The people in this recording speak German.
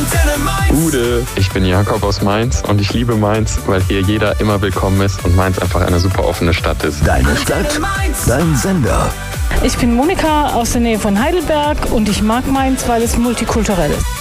Antenne Mainz. Gute, ich bin Jakob aus Mainz und ich liebe Mainz, weil hier jeder immer willkommen ist und Mainz einfach eine super offene Stadt ist. Deine Stadt, dein Sender. Ich bin Monika aus der Nähe von Heidelberg und ich mag Mainz, weil es multikulturell ist.